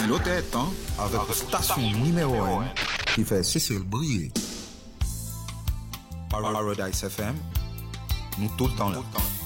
l'autre temps avec la station numéro 1 qui fait Cécile briller. Paradise FM, nous tout le temps là.